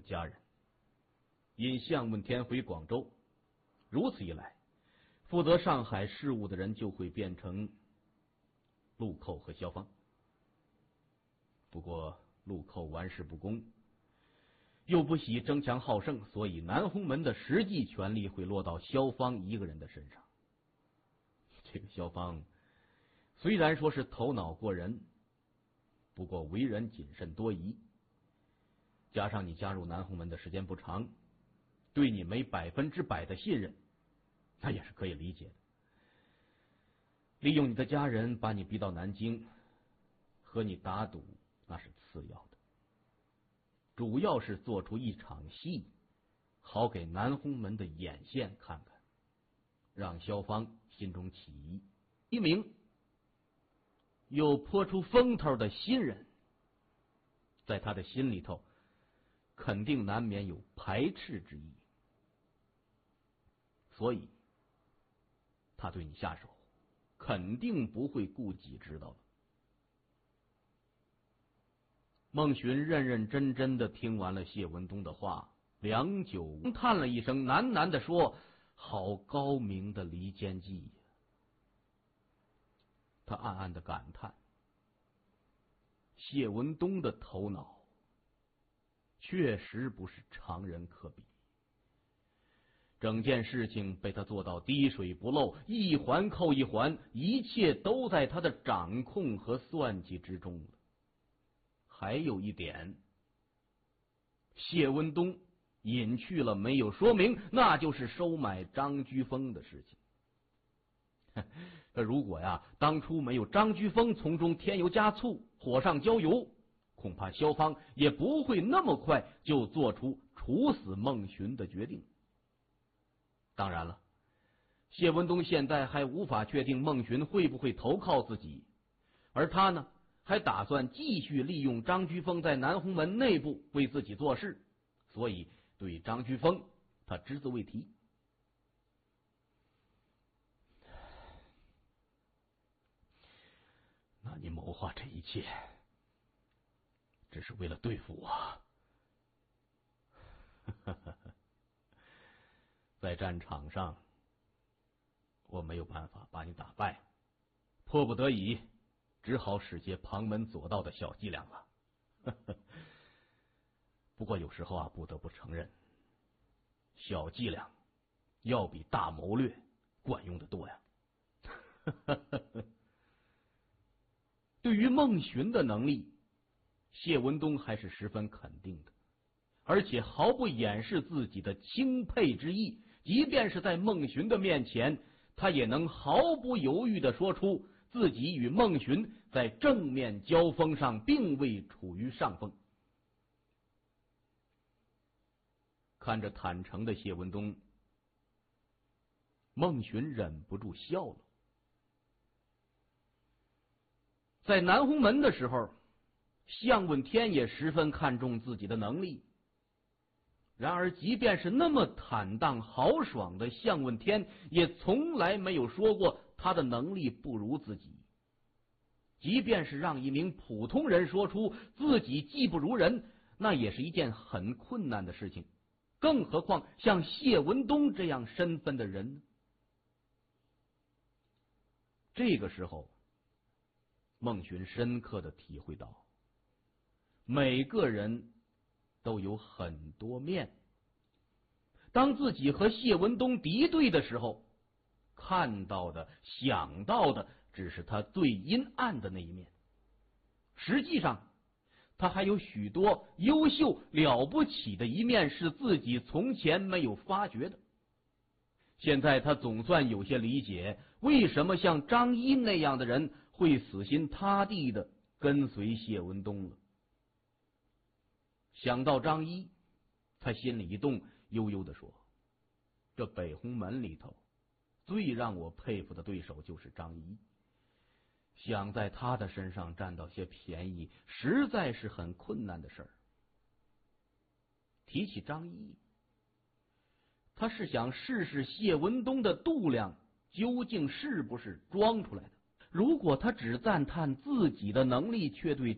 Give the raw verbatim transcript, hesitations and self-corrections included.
家人。因项问天回广州，如此一来，负责上海事务的人就会变成陆寇和萧芳。不过陆寇玩世不恭，又不喜争强好胜，所以南红门的实际权力会落到萧芳一个人的身上。这个萧芳虽然说是头脑过人，不过为人谨慎多疑，加上你加入南红门的时间不长，对你没百分之百的信任，那也是可以理解的。利用你的家人把你逼到南京，和你打赌那是次要的，主要是做出一场戏，好给南红门的眼线看看，让萧芳心中起疑。一名又颇出风头的新人，在他的心里头肯定难免有排斥之意，所以他对你下手肯定不会顾己知道了。孟寻认认真真的听完了谢文东的话，良久叹了一声，喃喃地说：好高明的离间计呀！他暗暗的感叹，谢文东的头脑确实不是常人可比。整件事情被他做到滴水不漏，一环扣一环，一切都在他的掌控和算计之中了。还有一点，谢文东隐去了没有说明，那就是收买张居峰的事情。那如果呀，当初没有张居峰从中添油加醋，火上浇油，恐怕萧芳也不会那么快就做出处死孟寻的决定。当然了，谢文东现在还无法确定孟寻会不会投靠自己，而他呢，还打算继续利用张居峰在南红门内部为自己做事，所以对张居峰他只字未提。那你谋划这一切只是为了对付我？在战场上我没有办法把你打败，迫不得已只好使些旁门左道的小伎俩了。不过有时候啊，不得不承认，小伎俩要比大谋略管用的多呀。对于孟寻的能力，谢文东还是十分肯定的，而且毫不掩饰自己的钦佩之意。即便是在孟寻的面前，他也能毫不犹豫地说出自己与孟寻在正面交锋上并未处于上风。看着坦诚的谢文东，孟寻忍不住笑了。在南红门的时候，项问天也十分看重自己的能力。然而即便是那么坦荡豪爽的项问天，也从来没有说过他的能力不如自己。即便是让一名普通人说出自己技不如人，那也是一件很困难的事情，更何况像谢文东这样身份的人呢？这个时候，孟寻深刻的体会到，每个人都有很多面。当自己和谢文东敌对的时候，看到的、想到的只是他最阴暗的那一面。实际上，他还有许多优秀了不起的一面是自己从前没有发觉的。现在他总算有些理解，为什么像张一那样的人会死心塌地的跟随谢文东了。想到张一，他心里一动，悠悠地说：这北红门里头最让我佩服的对手就是张一，想在他的身上占到些便宜，实在是很困难的事儿。提起张一，他是想试试谢文东的度量究竟是不是装出来的。如果他只赞叹自己的能力，却对